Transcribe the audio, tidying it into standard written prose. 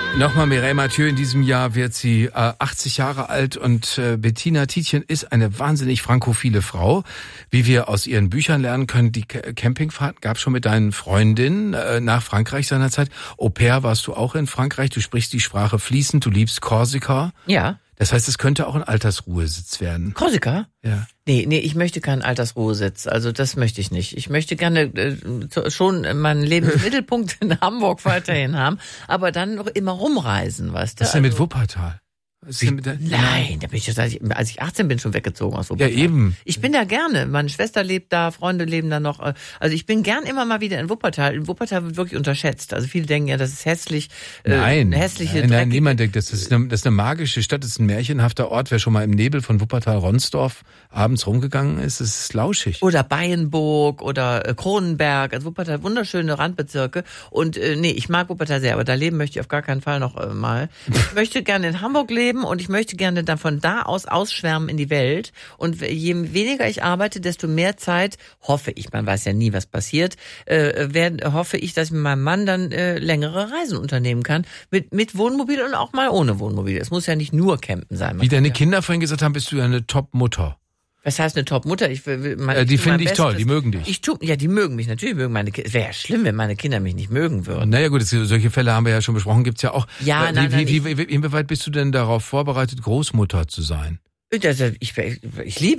Nochmal Mireille Mathieu, in diesem Jahr wird sie 80 Jahre alt und Bettina Tietjen ist eine wahnsinnig frankophile Frau. Wie wir aus ihren Büchern lernen können, die Campingfahrt gab es schon mit deinen Freundinnen nach Frankreich seinerzeit. Au pair warst du auch in Frankreich, du sprichst die Sprache fließend, du liebst Korsika. Ja. Das heißt, es könnte auch ein Altersruhesitz werden. Korsika? Ja. Nee, ich möchte keinen Altersruhesitz. Also das möchte ich nicht. Ich möchte gerne schon meinen Lebensmittelpunkt in Hamburg weiterhin haben, aber dann noch immer rumreisen, weißt du? Was ist denn mit Wuppertal? Nein, da bin ich jetzt, als ich 18 bin, schon weggezogen aus Wuppertal. Ja, eben. Ich bin da gerne. Meine Schwester lebt da, Freunde leben da noch. Also ich bin gern immer mal wieder in Wuppertal. In Wuppertal wird wirklich unterschätzt. Also viele denken ja, das ist hässlich. Nein, nein, niemand denkt, das ist eine magische Stadt, das ist ein märchenhafter Ort. Wer schon mal im Nebel von Wuppertal-Ronsdorf abends rumgegangen ist, es ist lauschig. Oder Bayenburg oder Kronenberg. Also Wuppertal, wunderschöne Randbezirke. Und ich mag Wuppertal sehr, aber da leben möchte ich auf gar keinen Fall noch mal. Ich möchte gerne in Hamburg leben. Und ich möchte gerne dann von da aus ausschwärmen in die Welt. Und je weniger ich arbeite, desto mehr Zeit, hoffe ich, man weiß ja nie, was passiert, hoffe ich, dass ich mit meinem Mann dann längere Reisen unternehmen kann. Mit Wohnmobil und auch mal ohne Wohnmobil. Es muss ja nicht nur campen sein. Wie deine Kinder vorhin gesagt haben, bist du ja eine Top-Mutter. Was heißt eine Top-Mutter? Die finden dich toll, die mögen dich. Die mögen mich, natürlich mögen meine Kinder. Es wäre ja schlimm, wenn meine Kinder mich nicht mögen würden. Naja gut, solche Fälle haben wir ja schon besprochen, gibt's ja auch. Ja, inwieweit bist du denn darauf vorbereitet, Großmutter zu sein? Ich liebe